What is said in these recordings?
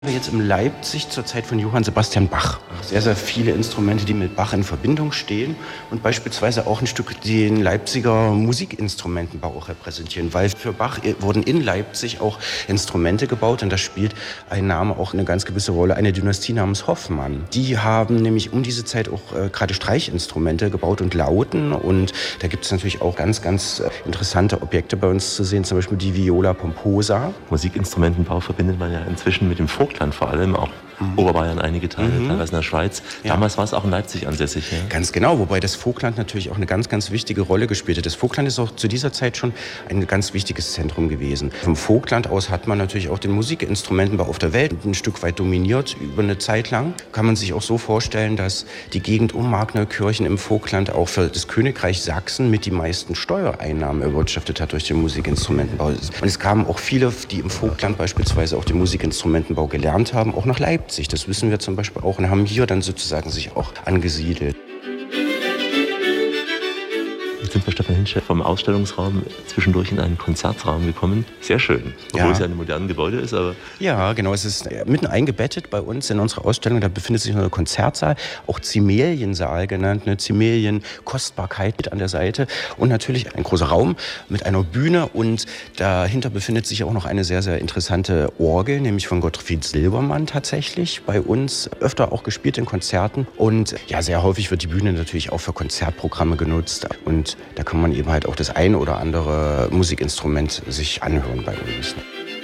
Jetzt in Leipzig zur Zeit von Johann Sebastian Bach. Sehr, sehr viele Instrumente, die mit Bach in Verbindung stehen und beispielsweise auch ein Stück den Leipziger Musikinstrumentenbau auch repräsentieren, weil für Bach wurden in Leipzig auch Instrumente gebaut und da spielt ein Name auch eine ganz gewisse Rolle, eine Dynastie namens Hoffmann. Die haben nämlich um diese Zeit auch gerade Streichinstrumente gebaut und Lauten und da gibt es natürlich auch ganz, ganz interessante Objekte bei uns zu sehen, zum Beispiel die Viola pomposa. Musikinstrumentenbau verbindet man ja inzwischen mit dem Vogtland vor allem, auch Oberbayern einige Teile, teilweise in der Schweiz. Ja. Damals war es auch in Leipzig ansässig. Ja? Ganz genau, wobei das Vogtland natürlich auch eine ganz, ganz wichtige Rolle gespielt hat. Das Vogtland ist auch zu dieser Zeit schon ein ganz wichtiges Zentrum gewesen. Vom Vogtland aus hat man natürlich auch den Musikinstrumentenbau auf der Welt ein Stück weit dominiert über eine Zeit lang. Kann man sich auch so vorstellen, dass die Gegend um Markneukirchen im Vogtland auch für das Königreich Sachsen mit die meisten Steuereinnahmen erwirtschaftet hat durch den Musikinstrumentenbau. Und es kamen auch viele, die im Vogtland beispielsweise auch den Musikinstrumentenbau gelernt haben, auch nach Leipzig. Das wissen wir zum Beispiel auch und haben hier dann sozusagen sich auch angesiedelt. Jetzt sind wir, Stefan Hinsche, vom Ausstellungsraum zwischendurch in einen Konzertraum gekommen. Sehr schön, obwohl es ja ein modernes Gebäude ist. Aber ja, genau, es ist mitten eingebettet bei uns in unserer Ausstellung. Da befindet sich noch ein Konzertsaal, auch Zimeliensaal genannt, eine Zimelien-Kostbarkeit an der Seite und natürlich ein großer Raum mit einer Bühne und dahinter befindet sich auch noch eine sehr, sehr interessante Orgel, nämlich von Gottfried Silbermann tatsächlich, bei uns öfter auch gespielt in Konzerten und ja, sehr häufig wird die Bühne natürlich auch für Konzertprogramme genutzt und da kann man eben halt auch das ein oder andere Musikinstrument sich anhören bei uns.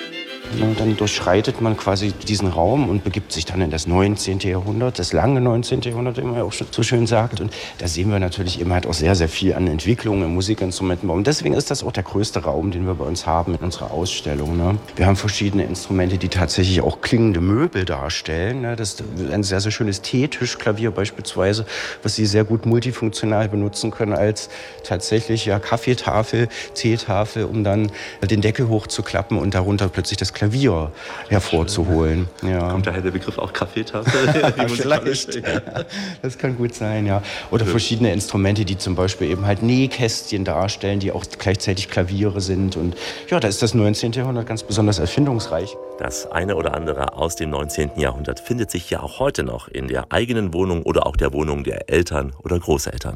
Und dann durchschreitet man quasi diesen Raum und begibt sich dann in das 19. Jahrhundert, das lange 19. Jahrhundert, wie man ja auch so schön sagt. Und da sehen wir natürlich eben halt auch sehr, sehr viel an Entwicklungen im Musikinstrumentenbau. Und deswegen ist das auch der größte Raum, den wir bei uns haben in unserer Ausstellung. Ne? Wir haben verschiedene Instrumente, die tatsächlich auch klingende Möbel darstellen. Ne? Das ist ein sehr, sehr schönes Teetischklavier beispielsweise, was Sie sehr gut multifunktional benutzen können als tatsächlich ja, Kaffeetafel, Teetafel, um dann den Deckel hochzuklappen und darunter plötzlich das Klavier hervorzuholen. Ja. Kommt daher der Begriff auch Kaffeetafel? Vielleicht. Ja. Das kann gut sein, ja. Oder verschiedene Instrumente, die zum Beispiel eben halt Nähkästchen darstellen, die auch gleichzeitig Klaviere sind. Und ja, da ist das 19. Jahrhundert ganz besonders erfindungsreich. Das eine oder andere aus dem 19. Jahrhundert findet sich ja auch heute noch in der eigenen Wohnung oder auch der Wohnung der Eltern oder Großeltern.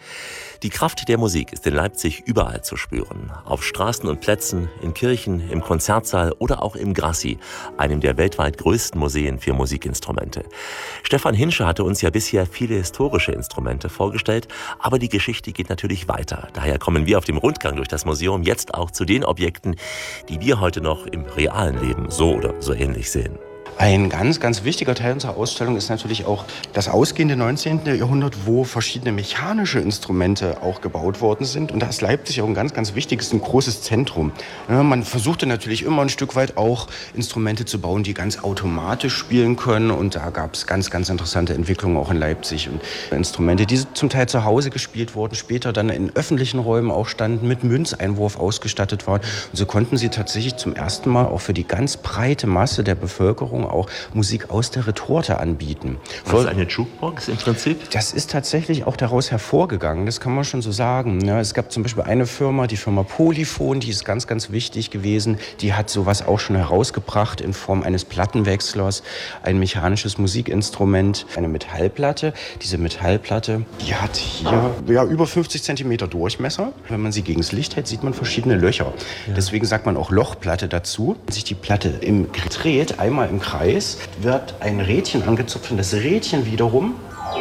Die Kraft der Musik ist in Leipzig überall zu spüren. Auf Straßen und Plätzen, in Kirchen, im Konzertsaal oder auch im Grassi, einem der weltweit größten Museen für Musikinstrumente. Stefan Hinsche hatte uns ja bisher viele historische Instrumente vorgestellt, aber die Geschichte geht natürlich weiter. Daher kommen wir auf dem Rundgang durch das Museum jetzt auch zu den Objekten, die wir heute noch im realen Leben so oder so ähnlich sehen. Ein ganz, ganz wichtiger Teil unserer Ausstellung ist natürlich auch das ausgehende 19. Jahrhundert, wo verschiedene mechanische Instrumente auch gebaut worden sind. Und da ist Leipzig auch ein ganz, ganz wichtiges, ein großes Zentrum. Ja, man versuchte natürlich immer ein Stück weit auch Instrumente zu bauen, die ganz automatisch spielen können. Und da gab es ganz, ganz interessante Entwicklungen auch in Leipzig. Und Instrumente, die zum Teil zu Hause gespielt wurden, später dann in öffentlichen Räumen auch standen, mit Münzeinwurf ausgestattet waren. Und so konnten sie tatsächlich zum ersten Mal auch für die ganz breite Masse der Bevölkerung auch Musik aus der Retorte anbieten. Was ist eine Jukebox im Prinzip? Das ist tatsächlich auch daraus hervorgegangen, das kann man schon so sagen. Ja, es gab zum Beispiel eine Firma, die Firma Polyphon, die ist ganz, ganz wichtig gewesen. Die hat sowas auch schon herausgebracht in Form eines Plattenwechslers, ein mechanisches Musikinstrument, eine Metallplatte. Diese Metallplatte, die hat hier ja, über 50 Zentimeter Durchmesser. Wenn man sie gegen das Licht hält, sieht man verschiedene Löcher. Ja. Deswegen sagt man auch Lochplatte dazu. Wenn sich die Platte dreht, einmal im Kreis, wird ein Rädchen angezupft und das Rädchen wiederum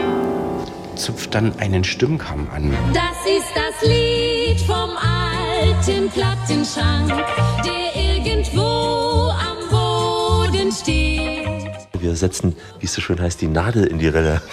zupft dann einen Stimmkamm an. Das ist das Lied vom alten Plattenschrank, der irgendwo am Boden steht. Wir setzen, wie es so schön heißt, die Nadel in die Rinne.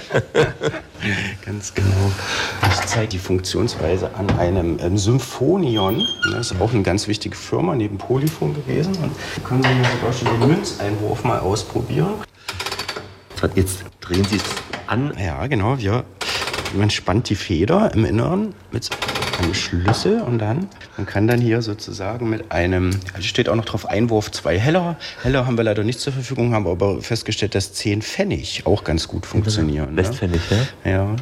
Ganz genau. Ich zeige die Funktionsweise an einem Symphonion. Das ist auch eine ganz wichtige Firma neben Polyphon gewesen. Und wir können hier sogar schon den Münzeinwurf mal ausprobieren. Jetzt drehen Sie es an. Ja, genau. Man spannt die Feder im Inneren mit einem Schlüssel und man kann dann hier sozusagen mit einem, also steht auch noch drauf, Einwurf 2 Heller. Heller haben wir leider nicht zur Verfügung, haben aber festgestellt, dass 10 Pfennig auch ganz gut funktionieren. Westpfennig, ne? Ja,